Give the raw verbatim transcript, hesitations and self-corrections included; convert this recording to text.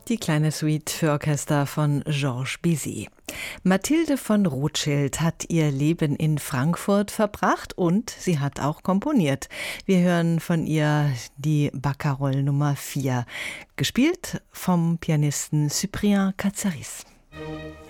Die kleine Suite für Orchester von Georges Bizet. Mathilde von Rothschild hat ihr Leben in Frankfurt verbracht und sie hat auch komponiert. Wir hören von ihr die Barcarolle Nummer vier, gespielt vom Pianisten Cyprien Katsaris.